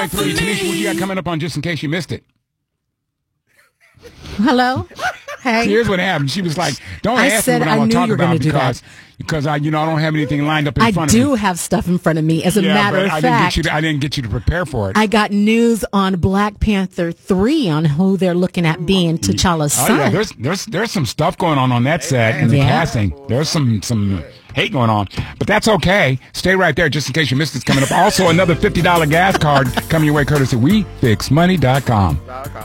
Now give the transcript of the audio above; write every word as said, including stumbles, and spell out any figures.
point three. Tanisha, what you got coming up on just in case you missed it? Hello? Hey. See, here's what happened. She was like, don't I ask said me what I I want knew to talk you were about gonna do because, that. because I, you know, I don't have anything lined up in I front of me. do have stuff in front of me. As a yeah, matter but of I fact, didn't, get you to, I didn't get you to prepare for it. I got news on Black Panther three on who they're looking at being T'Challa's oh, son. yeah, there's, there's, there's some stuff going on on that set and the Yeah. casting. There's some, some hate going on. But that's okay. Stay right there just in case you missed it's coming up. Also, another fifty dollars gas card coming your way courtesy we fix money dot com.